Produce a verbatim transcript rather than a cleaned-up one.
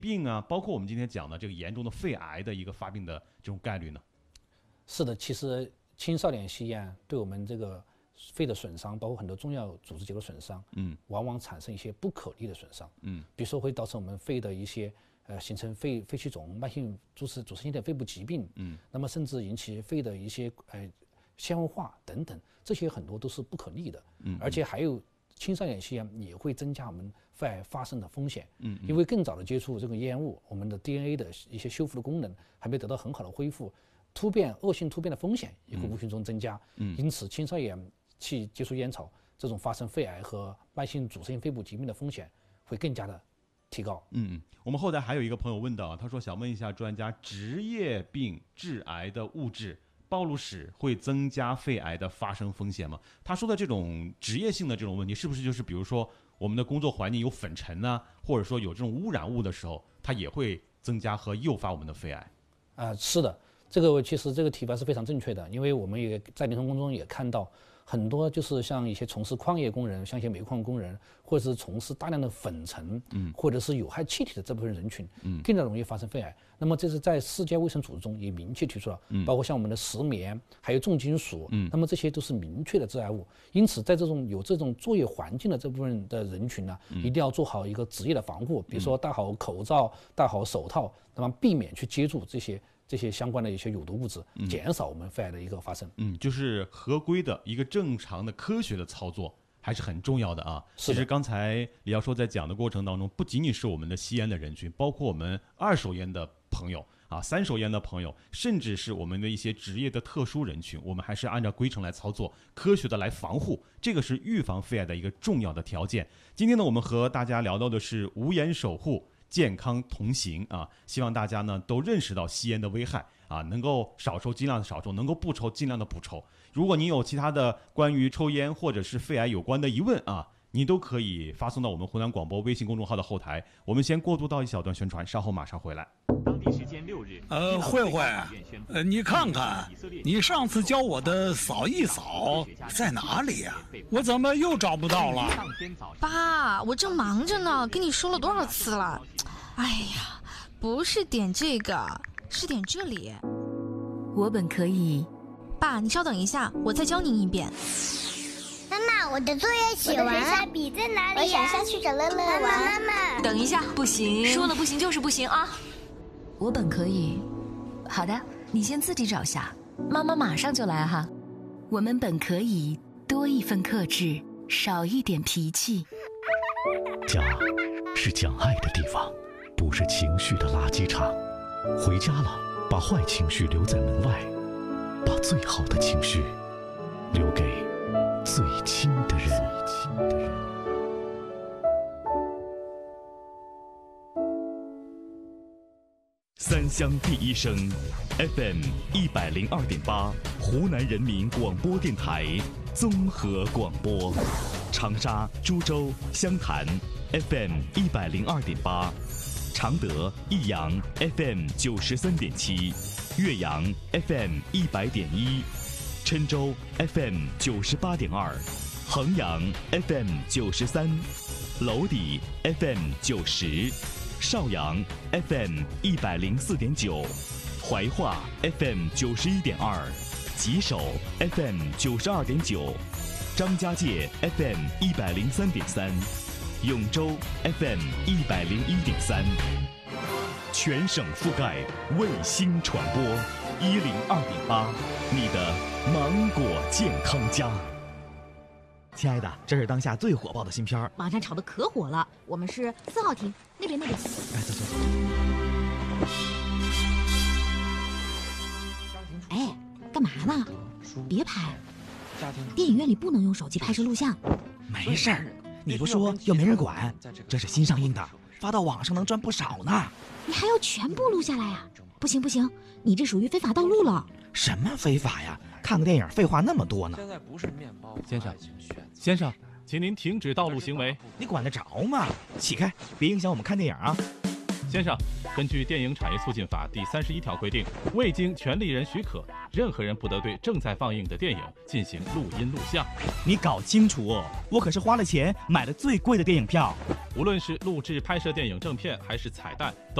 病啊，包括我们今天讲的这个严重的肺癌的一个发病的这种概率呢？ 是的，其实青少年吸烟对我们这个肺的损伤，包括很多重要组织结构损伤，嗯，往往产生一些不可逆的损伤，嗯，比如说会导致我们肺的一些呃形成肺肺气肿、慢性阻塞阻塞性的肺部疾病，嗯，那么甚至引起肺的一些呃纤维化等等，这些很多都是不可逆的，嗯，而且还有青少年吸烟也会增加我们肺癌发生的风险，嗯，因为更早的接触这个烟雾，我们的 D N A 的一些修复的功能还没得到很好的恢复，突变恶性突变的风险也会无形中增加，嗯，因此青少年去接触烟草，这种发生肺癌和慢性阻塞性肺部疾病的风险会更加的提高。 嗯嗯，我们后台还有一个朋友问到，他说想问一下专家，职业病致癌的物质暴露史会增加肺癌的发生风险吗？他说的这种职业性的这种问题，是不是就是比如说我们的工作环境有粉尘啊，或者说有这种污染物的时候，它也会增加和诱发我们的肺癌？ 啊、呃，是的，这个其实这个提法是非常正确的，因为我们也在临床工作中也看到。很多就是像一些从事矿业工人，像一些煤矿工人，或者是从事大量的粉尘，嗯，或者是有害气体的这部分人群，嗯，更加容易发生肺癌。那么这是在世界卫生组织中也明确提出了，嗯，包括像我们的石棉，还有重金属，嗯，那么这些都是明确的致癌物。因此，在这种有这种作业环境的这部分的人群呢，嗯、一定要做好一个职业的防护，比如说戴好口罩、戴好手套，那么避免去接触这些。这些相关的一些有毒物质，减少我们肺癌的一个发生。 嗯，就是合规的一个正常的科学的操作还是很重要的啊。其实刚才李教授在讲的过程当中，不仅仅是我们的吸烟的人群，包括我们二手烟的朋友啊、三手烟的朋友，甚至是我们的一些职业的特殊人群，我们还是按照规程来操作，科学的来防护，这个是预防肺癌的一个重要的条件。今天呢，我们和大家聊到的是无烟守护。健康同行啊！希望大家呢都认识到吸烟的危害啊，能够少抽尽量的少抽，能够不抽尽量的不抽。如果你有其他的关于抽烟或者是肺癌有关的疑问啊，你都可以发送到我们湖南广播微信公众号的后台。我们先过渡到一小段宣传，稍后马上回来。 当地时间六日， 呃，慧慧，呃，你看看，你上次教我的扫一扫在哪里呀、啊？我怎么又找不到了？ 爸，我正忙着呢，跟你说了多少次了？哎呀，不是点这个，是点这里。 我本可以。 爸，你稍等一下，我再教您一遍。 妈妈，我的作业写完，下笔在哪里、啊？我想下去找乐乐玩。妈妈， 等一下， 不行， 说了不行就是不行啊！ 我本可以。好的，你先自己找下，妈妈马上就来哈。我们本可以多一分克制，少一点脾气。 家是讲爱的地方，不是情绪的垃圾场。回家了，把坏情绪留在门外，把最好的情绪留给最亲的人。 三乡第一声 F M 一百零二点八，湖南人民广播电台综合广播，长沙、株洲、湘潭 F M 一百零二点八，常德、益阳 F M 九十三点七，岳阳 F M 一百点一，郴州 F M 九十八点二，衡阳 F M 九十三，娄底 F M 九十。邵阳 F M 一百零四点九，怀化 F M 九十一点二，吉首 F M 九十二点九，张家界 F M 一百零三点三，永州 F M 一百零一点三，全省覆盖卫星传播一零二点八，你的芒果健康家。 亲爱的，这是当下最火爆的新片儿， 网上炒的可火了。我们是四号厅，那边那边。 哎，走走走。 哎，干嘛呢？别拍，电影院里不能用手机拍摄录像。 没事儿，你不说又没人管。这是新上映的，发到网上能赚不少呢。 你还要全部录下来呀？不行不行，你这属于非法盗录了。 什么非法呀？看个电影废话那么多呢。 现在不是面包， 先生，先生，请您停止盗录行为。 你管得着吗？起开，别影响我们看电影啊！ 先生，根据电影产业促进法第三十一条规定，未经权利人许可，任何人不得对正在放映的电影进行录音录像。 你搞清楚哦，我可是花了钱买了最贵的电影票。 无论是录制拍摄电影正片还是彩蛋，都